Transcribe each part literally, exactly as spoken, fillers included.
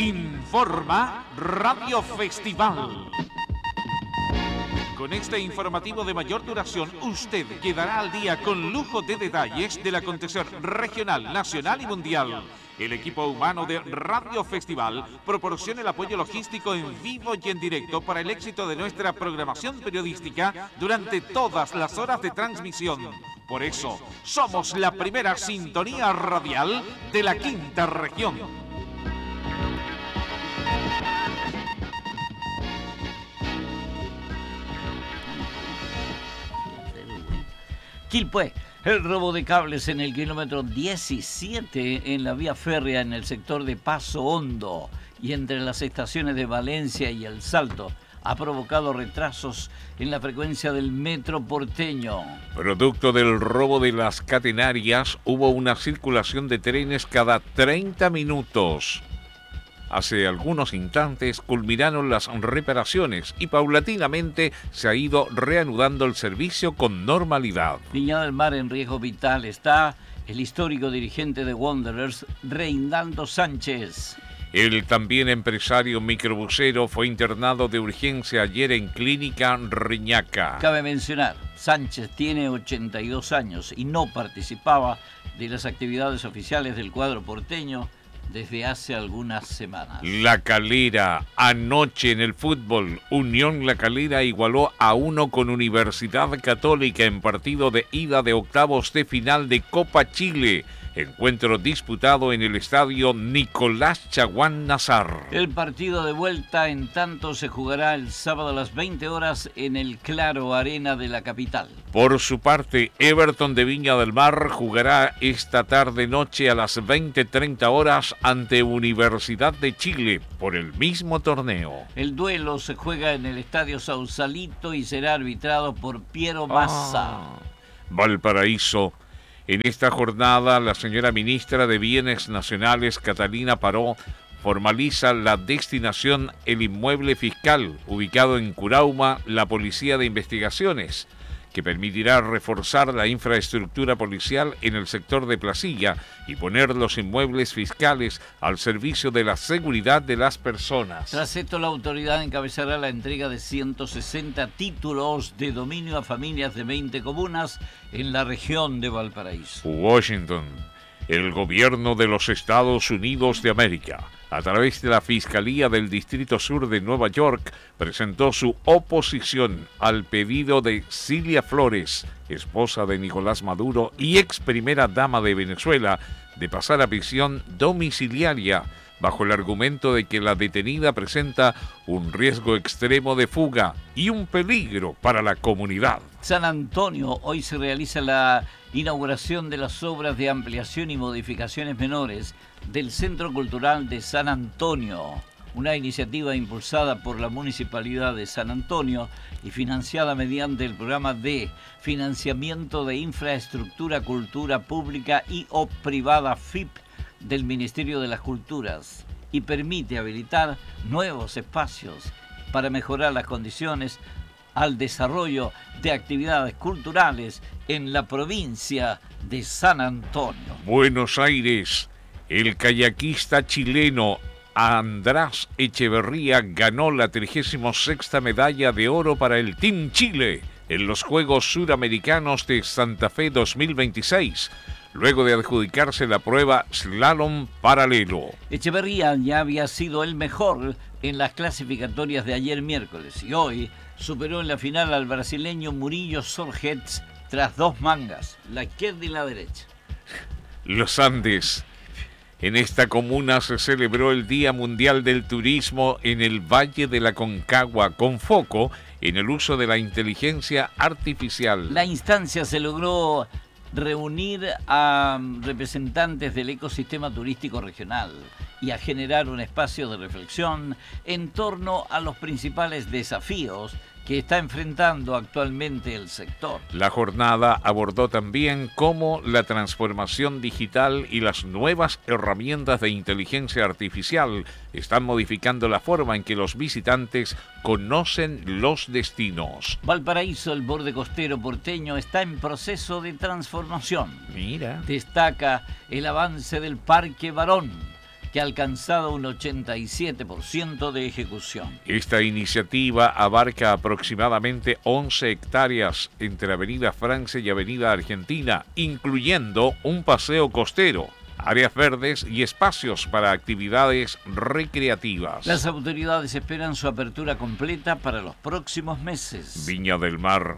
Informa Radio Festival. Con este informativo de mayor duración, usted quedará al día con lujo de detalles del acontecer regional, nacional y mundial. El equipo humano de Radio Festival proporciona el apoyo logístico en vivo y en directo para el éxito de nuestra programación periodística durante todas las horas de transmisión. Por eso, somos la primera sintonía radial de la quinta región. Quilpué, el robo de cables en el kilómetro diecisiete en la vía férrea en el sector de Paso Hondo y entre las estaciones de Valencia y El Salto ha provocado retrasos en la frecuencia del metro porteño. Producto del robo de las catenarias, hubo una circulación de trenes cada treinta minutos. Hace algunos instantes culminaron las reparaciones y paulatinamente se ha ido reanudando el servicio con normalidad. Viña del Mar en riesgo vital está el histórico dirigente de Wanderers, Reinaldo Sánchez. El también empresario microbusero fue internado de urgencia ayer en Clínica Reñaca. Cabe mencionar, Sánchez tiene ochenta y dos años y no participaba de las actividades oficiales del cuadro porteño desde hace algunas semanas. La Calera, anoche en el fútbol, Unión La Calera igualó a uno con Universidad Católica en partido de ida de octavos de final de Copa Chile. Encuentro disputado en el estadio Nicolás Chaguán Nazar. El partido de vuelta, en tanto, se jugará el sábado a las veinte horas en el Claro Arena de la capital. Por su parte, Everton de Viña del Mar jugará esta tarde-noche a las veinte treinta horas ante Universidad de Chile por el mismo torneo. El duelo se juega en el estadio Sausalito y será arbitrado por Piero Massa. Ah, Valparaíso. En esta jornada, la señora ministra de Bienes Nacionales, Catalina Paró, formaliza la destinación El Inmueble Fiscal, ubicado en Curauma, la Policía de Investigaciones, que permitirá reforzar la infraestructura policial en el sector de Placilla y poner los inmuebles fiscales al servicio de la seguridad de las personas. Tras esto, la autoridad encabezará la entrega de ciento sesenta títulos de dominio a familias de veinte comunas en la región de Valparaíso. Washington. El gobierno de los Estados Unidos de América, a través de la Fiscalía del Distrito Sur de Nueva York, presentó su oposición al pedido de Cilia Flores, esposa de Nicolás Maduro y ex primera dama de Venezuela, de pasar a prisión domiciliaria, bajo el argumento de que la detenida presenta un riesgo extremo de fuga y un peligro para la comunidad. San Antonio, hoy se realiza la inauguración de las obras de ampliación y modificaciones menores del Centro Cultural de San Antonio, una iniciativa impulsada por la Municipalidad de San Antonio y financiada mediante el programa de financiamiento de infraestructura, cultura pública y o privada F I P del Ministerio de las Culturas, y permite habilitar nuevos espacios para mejorar las condiciones al desarrollo de actividades culturales en la provincia de San Antonio. Buenos Aires. El kayakista chileno András Echeverría ganó la trigésima sexta medalla de oro para el Team Chile en los Juegos Suramericanos de Santa Fe dos mil veintiséis, luego de adjudicarse la prueba slalom paralelo. Echeverría ya había sido el mejor en las clasificatorias de ayer miércoles y hoy superó en la final al brasileño Murillo Sorgets tras dos mangas, la izquierda y la derecha. Los Andes. En esta comuna se celebró el Día Mundial del Turismo en el Valle de la Concagua, con foco en el uso de la inteligencia artificial. La instancia se logró reunir a representantes del ecosistema turístico regional y a generar un espacio de reflexión en torno a los principales desafíos que está enfrentando actualmente el sector. La jornada abordó también cómo la transformación digital y las nuevas herramientas de inteligencia artificial están modificando la forma en que los visitantes conocen los destinos. Valparaíso, el borde costero porteño, está en proceso de transformación. Mira. Destaca el avance del Parque Barón, que ha alcanzado un ochenta y siete por ciento de ejecución. Esta iniciativa abarca aproximadamente once hectáreas entre Avenida Francia y Avenida Argentina, incluyendo un paseo costero, áreas verdes y espacios para actividades recreativas. Las autoridades esperan su apertura completa para los próximos meses. Viña del Mar.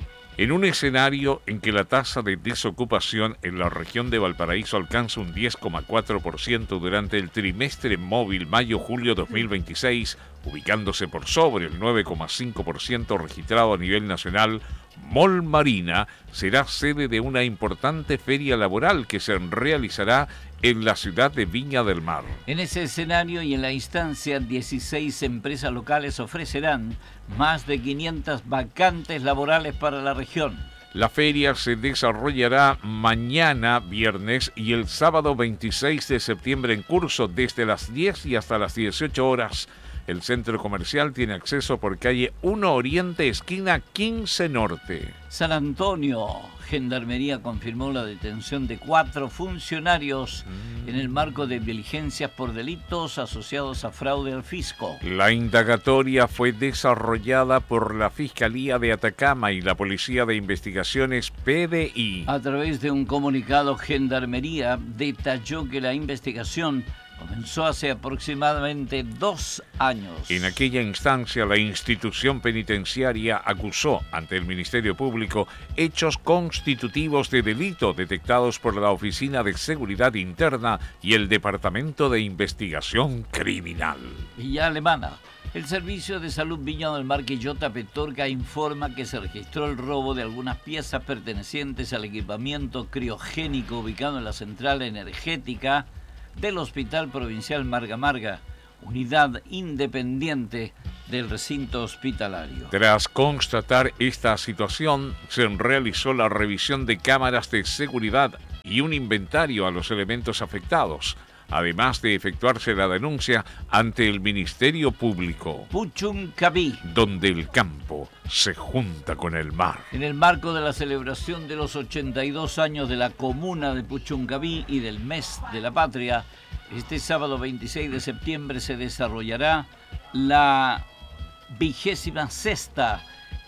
En un escenario en que la tasa de desocupación en la región de Valparaíso alcanza un diez coma cuatro por ciento durante el trimestre móvil mayo-julio dos mil veintiséis, ubicándose por sobre el nueve coma cinco por ciento registrado a nivel nacional, Mall Marina será sede de una importante feria laboral que se realizará en la ciudad de Viña del Mar. En ese escenario y en la instancia, dieciséis empresas locales ofrecerán más de quinientas vacantes laborales para la región. La feria se desarrollará mañana viernes y el sábado veintiséis de septiembre en curso desde las diez y hasta las dieciocho horas. El centro comercial tiene acceso por calle uno Oriente, esquina quince Norte. San Antonio, Gendarmería confirmó la detención de cuatro funcionarios mm. en el marco de diligencias por delitos asociados a fraude al fisco. La indagatoria fue desarrollada por la Fiscalía de Atacama y la Policía de Investigaciones P D I. A través de un comunicado, Gendarmería detalló que la investigación comenzó hace aproximadamente dos años. En aquella instancia, la institución penitenciaria acusó ante el Ministerio Público hechos constitutivos de delito detectados por la Oficina de Seguridad Interna y el Departamento de Investigación Criminal. Villa Alemana. El Servicio de Salud Viña del Mar Quillota Petorca informa que se registró el robo de algunas piezas pertenecientes al equipamiento criogénico ubicado en la central energética del Hospital Provincial Marga Marga, unidad independiente del recinto hospitalario. Tras constatar esta situación, se realizó la revisión de cámaras de seguridad y un inventario a los elementos afectados, además de efectuarse la denuncia ante el Ministerio Público. Puchuncaví, donde el campo se junta con el mar. En el marco de la celebración de los ochenta y dos años de la comuna de Puchuncaví y del Mes de la Patria, este sábado veintiséis de septiembre se desarrollará la vigésima sexta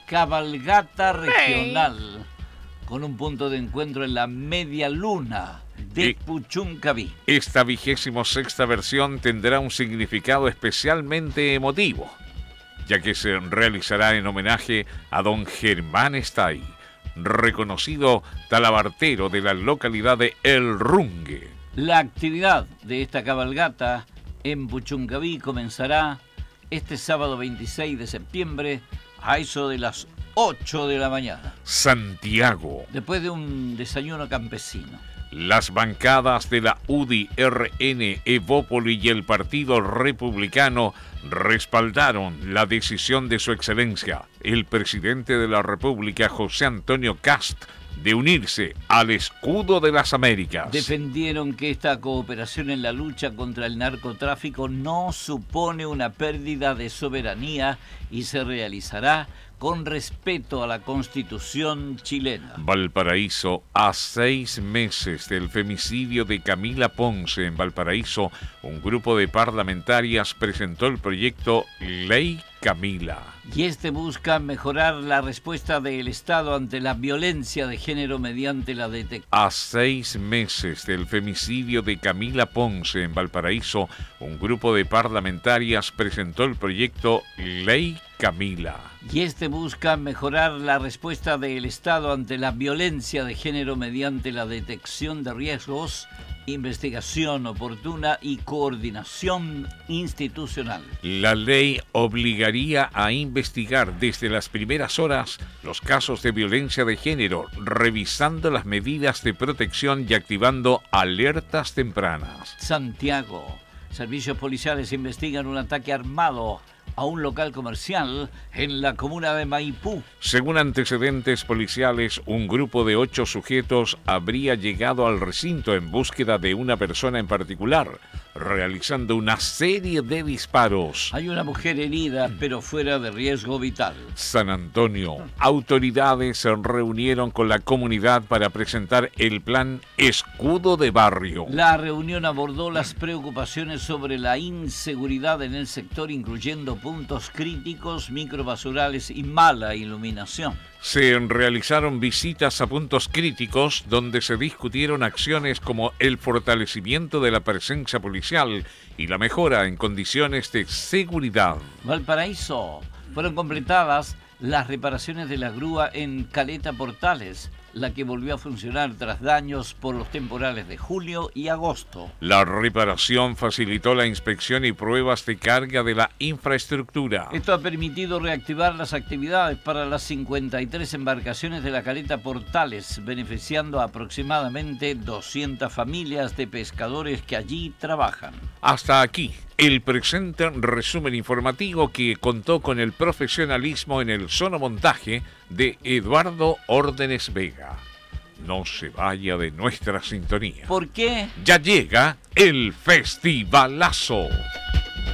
cabalgata regional, con un punto de encuentro en la media luna de Puchuncaví. Esta vigésimo sexta versión tendrá un significado especialmente emotivo, ya que se realizará en homenaje a don Germán Estay, reconocido talabartero de la localidad de El Rungue. La actividad de esta cabalgata en Puchuncaví comenzará este sábado veintiséis de septiembre a eso de las ocho de la mañana. Santiago. Después de un desayuno campesino. Las bancadas de la U D I, R N, Evópoli y el Partido Republicano respaldaron la decisión de su excelencia, el presidente de la República, José Antonio Kast, de unirse al escudo de las Américas. Defendieron que esta cooperación en la lucha contra el narcotráfico no supone una pérdida de soberanía y se realizará con respeto a la Constitución chilena. Valparaíso. A seis meses del femicidio de Camila Ponce en Valparaíso, un grupo de parlamentarias presentó el proyecto Ley Camila. Y este busca mejorar la respuesta del Estado ante la violencia de género mediante la detección. A seis meses del femicidio de Camila Ponce en Valparaíso, un grupo de parlamentarias presentó el proyecto Ley Camila. Y este busca mejorar la respuesta del Estado ante la violencia de género mediante la detección de riesgos, investigación oportuna y coordinación institucional. La ley obligaría a investigar desde las primeras horas los casos de violencia de género, revisando las medidas de protección y activando alertas tempranas. Santiago. Servicios policiales investigan un ataque armado a un local comercial en la comuna de Maipú. Según antecedentes policiales, un grupo de ocho sujetos habría llegado al recinto en búsqueda de una persona en particular. realizando una serie de disparos. Hay una mujer herida, pero fuera de riesgo vital. San Antonio. Autoridades se reunieron con la comunidad para presentar el plan Escudo de Barrio. La reunión abordó las preocupaciones sobre la inseguridad en el sector, incluyendo puntos críticos, microbasurales y mala iluminación. Se realizaron visitas a puntos críticos donde se discutieron acciones como el fortalecimiento de la presencia policial y la mejora en condiciones de seguridad. Valparaíso. Fueron completadas las reparaciones de la grúa en Caleta Portales, la que volvió a funcionar tras daños por los temporales de julio y agosto. La reparación facilitó la inspección y pruebas de carga de la infraestructura. Esto ha permitido reactivar las actividades para las cincuenta y tres embarcaciones de la Caleta Portales, beneficiando a aproximadamente doscientas familias de pescadores que allí trabajan. Hasta aquí el presente resumen informativo que contó con el profesionalismo en el sonomontaje de Eduardo Órdenes Vega. No se vaya de nuestra sintonía. ¿Por qué? Ya llega el festivalazo.